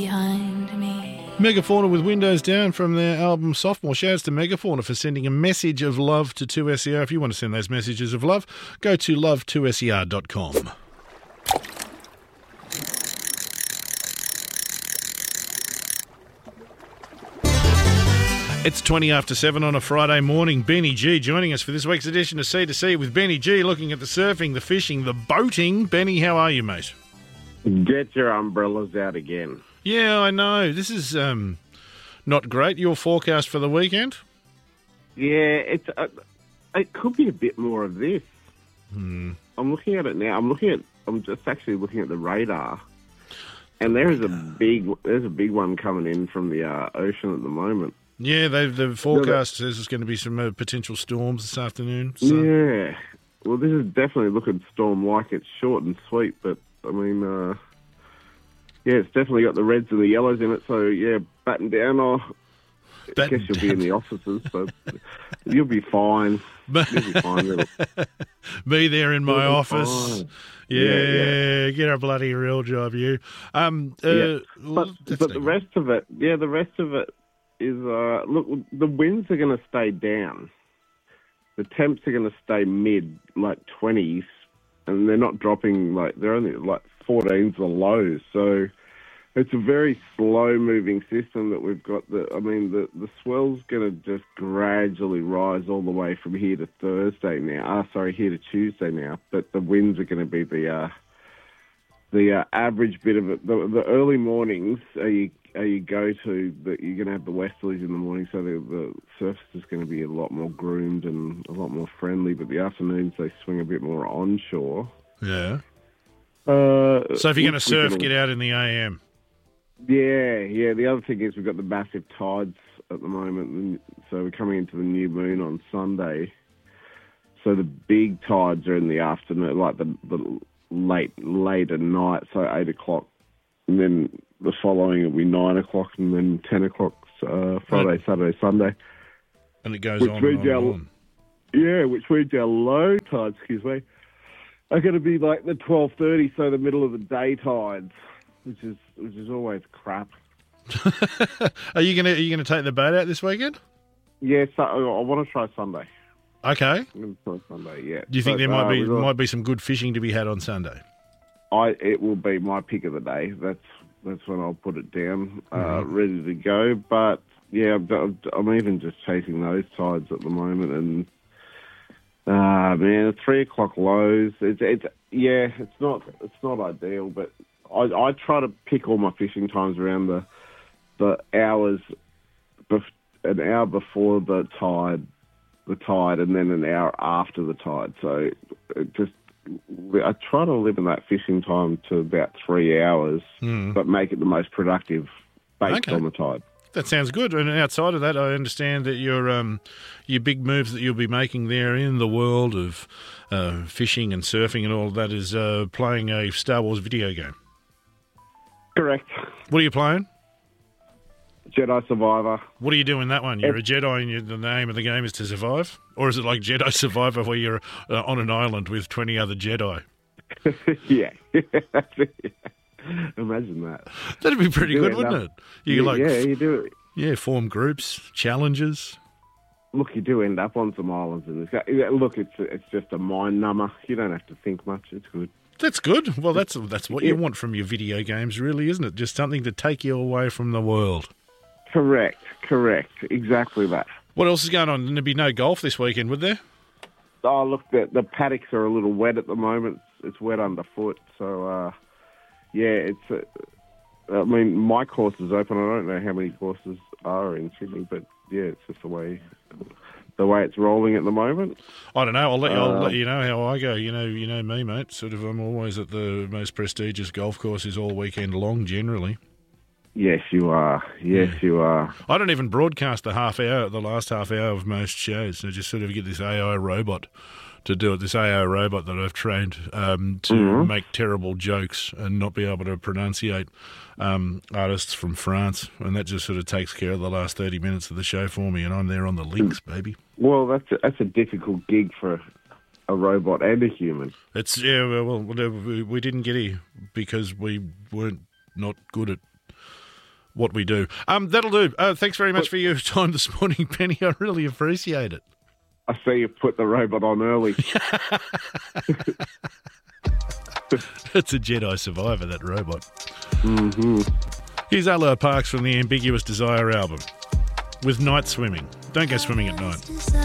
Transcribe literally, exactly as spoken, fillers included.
behind me. Megafauna with Windows Down from their album Sophomore. Shouts to Megafauna for sending a message of love to two S E R. If you want to send those messages of love, go to love two S E R dot com. It's twenty after seven on a Friday morning. Benny G joining us for this week's edition of C to C with Benny G, looking at the surfing, the fishing, the boating. Benny, how are you, mate? Get your umbrellas out again. Yeah, I know. This is um, not great. Your forecast for the weekend? Yeah, it's uh, it could be a bit more of this. Hmm. I'm looking at it now. I'm looking at. I'm just actually looking at the radar, and there is a big. There's a big one coming in from the uh, ocean at the moment. Yeah, they've, the forecast says there's going to be some uh, potential storms this afternoon. So. Yeah. Well, this is definitely looking storm-like. It's short and sweet, but, I mean, uh, yeah, it's definitely got the reds and the yellows in it, so, yeah, batten down. Or I Batten guess you'll down. be in the offices, so you'll be fine. You'll be fine. Little. Be there in my You'll be office. fine. Yeah, Yeah, yeah. get a bloody real job, you. Um, uh, Yeah. well, But, that's but no the good. rest of it, yeah, the rest of it is, uh, look, the winds are going to stay down. The temps are going to stay mid, like twenties, and they're not dropping, like, they're only like fourteens the lows. So it's a very slow-moving system that we've got. The, I mean, the, the swell's going to just gradually rise all the way from here to Thursday now. Uh, sorry, here to Tuesday now. But the winds are going to be the uh, the uh, average bit of it. The, the early mornings are you, are you go to, that you're going to have the westerlies in the morning, so the, the surface is going to be a lot more groomed and a lot more friendly. But the afternoons, they swing a bit more onshore. Yeah. Uh, So if you're going to which we surf, can- get out in the A M. Yeah, yeah. The other thing is we've got the massive tides at the moment, and so we're coming into the new moon on Sunday. So the big tides are in the afternoon, like the, the late, late at night, so eight o'clock, and then the following will be nine o'clock, and then ten o'clock, uh, Friday, Right. Saturday, Sunday. And it goes Which on and means on, and our- on. Yeah, which means our low tides, excuse me, are going to be like the twelve thirty, so the middle of the day tides, which is which is always crap. Are you going to are you going to take the boat out this weekend? Yeah, so I want to try Sunday. Okay. I'm going to try Sunday, yeah. Do you think But, there might uh, be we've got- might be some good fishing to be had on Sunday? I it will be my pick of the day. That's that's when I'll put it down, uh, Mm-hmm. ready to go. But yeah, I'm, I'm even just chasing those tides at the moment, and uh, man, three o'clock lows. It's it's yeah, it's not it's not ideal, but I I try to pick all my fishing times around the the hours, bef- an hour before the tide, the tide, and then an hour after the tide. So it just. I try to limit that fishing time to about three hours, Mm. but make it the most productive based Okay. on the tide. That sounds good. And outside of that, I understand that your um, your big moves that you'll be making there in the world of uh, fishing and surfing and all of that is uh, playing a Star Wars video game. Correct. What are you playing? Jedi Survivor. What are you doing in that one? You're a Jedi and you, the name of the game is to survive? Or is it like Jedi Survivor where you're uh, on an island with twenty other Jedi? yeah. Imagine that. That'd be pretty You do good, end wouldn't up- it? You yeah, like, yeah, you do. yeah, form groups, challenges. Look, you do end up on some islands in this. Yeah, Look, it's it's just a mind number. You don't have to think much. It's good. That's good. Well, that's that's what you Yeah. want from your video games, really, isn't it? Just something to take you away from the world. Correct. Correct. Exactly that. What else is going on? There'd be no golf this weekend, would there? Oh, look, the, the paddocks are a little wet at the moment. It's wet underfoot, so uh, yeah, it's. Uh, I mean, my course is open. I don't know how many courses are in Sydney, but yeah, it's just the way the way it's rolling at the moment. I don't know. I'll let, I'll Uh, let you know how I go. You know, you know me, mate. Sort of, I'm always at the most prestigious golf courses all weekend long, generally. Yes, you are. Yes, you are. I don't even broadcast the half hour, the last half hour of most shows. I just sort of get this A I robot to do it. This A I robot that I've trained um, to Mhm. make terrible jokes and not be able to pronunciate um, artists from France, and that just sort of takes care of the last thirty minutes of the show for me, and I'm there on the links, baby. Well, that's a, that's a difficult gig for a robot and a human. It's yeah, well, well, we we didn't get here because we weren't not good at what we do. Um, that'll do. Uh, thanks very much for your time this morning, Penny. I really appreciate it. I see you put the robot on early. It's a Jedi survivor, that robot. Mm-hmm. Here's Arlo Parks from the Ambiguous Desire album with Night Swimming. Don't go swimming at night.